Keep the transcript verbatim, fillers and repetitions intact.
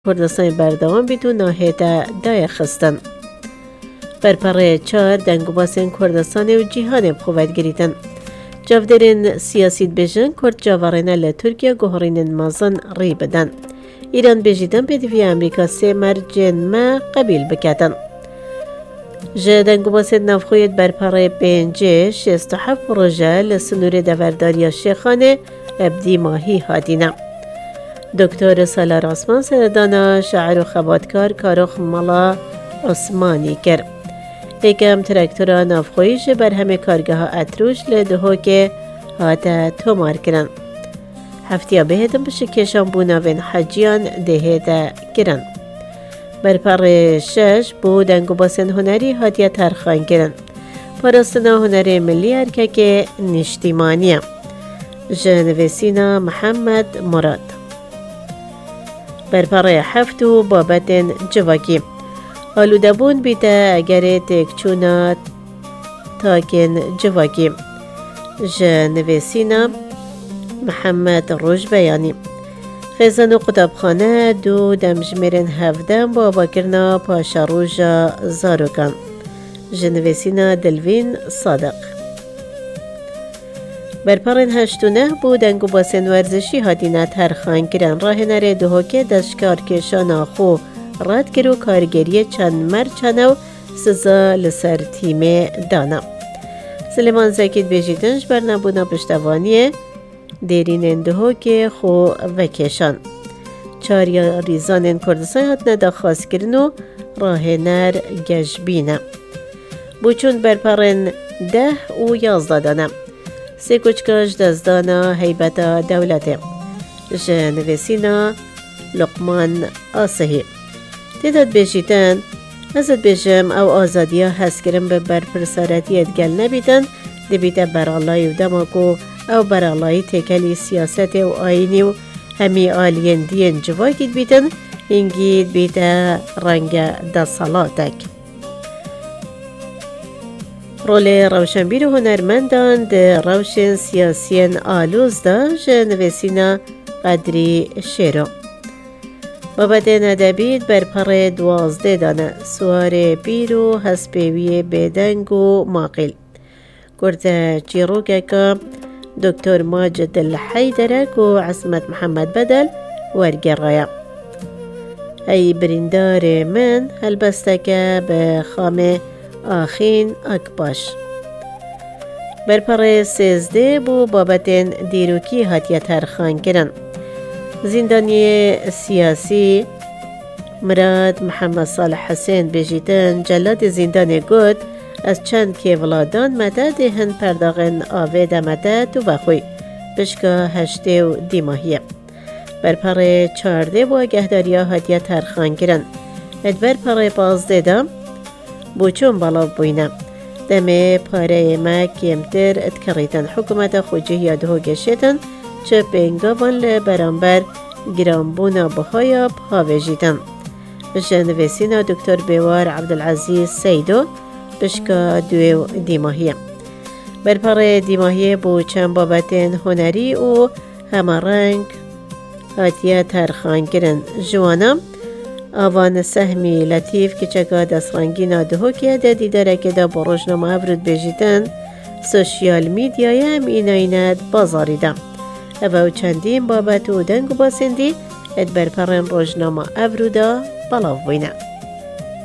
کردستان بردوام بیدو ناهیده دای خستن. برپره چار دنگو باسن کردستان و جیهان بخواد گریدن. جاودرین سیاسی بجن کرد جاورینه لترکیه گوهرین مازن ری بدن. ایران بجیدن بدوی امریکا سه مرجن ما قبیل بکدن. جه دنگو باسن نفخوید برپره پنجه شست و هفت پروژه لسنور دورداری شیخانه ابدی ماهی هادینه. دکتر سالار عثمان سردانا شاعر و خباتکار کارخ ملا عثمانی کرد. یکم تراکتورا نافخویش بر همه کارگاه اتروش لدهو که هاته تومار کرن. هفتیا بهدم بشه کشان بوناوین حجیان دهیده کرن. بر پر شش بو دنگو باسن هنری هاتیا ترخان کرن. پاراستنا هنری ملی ارکک نشتیمانیه. جنویسینا محمد مراد. بر پر هفتو بابت جواکی. آلوده بون بیده اگر تکچونا تاکن جواکی. جنویسینا محمد روش بیانی. خیزن و قطبخانه دو دمجمرن هفدن بابا کرنا پاشا روژا زاروکان. جنویسینا دلوین صادق. برپرین هشتونه بود دنگو باسن ورزشی هاتینا ترخان کرن راه نره دوها که دستکار کشان آخو رد کرو کارگری چند مر چنو سزا لسر تیم دانا. سلیمان زکید بیجیدنش بر نبونا پشتوانیه دیرین اندهو که خو وکشان. چاریا ریزان کردستان هات ندا خواست کرنو راه نر گجبینه. بوچون برپرین ده و یازده دانه. سه کچکاش دزدانا هیبتا دولته. جنویسینا لقمان آسهی. دیداد بیشیدن ازت بیشم او آزادیا هست کرن به برپرسارتیت گل نبیدن دی بیده برالای و دماغو او برالای تکلی سیاست و آینی و همی آلین دین جواگید بیدن اینگید بیده رنگ دا صلاتک. رول روشنبیر و هنرمندان ده روشن سیاسین آلوز دا جنویسینا قدری شیرو. بابت ندبید بر پر دوازده دانه سوار بیرو هسپیوی بدنگ و ماقل. کرده جیروگه که دکتر ماجد الحیدرک و عصمت محمد بدل ورگرایا. ای بریندار من هلبسته که به خامه آخین اکباش. بر پر سیزده بو بابت دیروکی هاتیه ترخان کرن. زندانی سیاسی مراد محمد صالح حسین بجیدن جلاد زندان گود از چند که ولادان مده دهن پرداغن آوید مده تو بخوی بشکا هشته و دیماهیه. بر پر چارده با گهداریا هاتیه ترخان کرن. ادبر پر پازده دام بوچون بالا بوینه. دمه پاره ما کمتر اتکریتن حکومت خوجه یادهو گشتن چه بینگاوان لبرانبر گرانبونا بهایا پاویجیدن. جنویسینا دکتر بیوار عبدالعزیز سیدو بشکا دو دیماهیه. برپر دیماهیه بو چند بابتین هنری و همارنگ هاتیه ترخان کرن. جوانا آوان سهمی لطیف که چکا دسترنگی نادهو که ده دیداره که ده بروجنامه افرود بجیدن سوشیال میدیای هم اینایند بازاریدن. او چندین بابت و دنگو باسندی اد برپرن روزنامه افرودا بلاو بینه.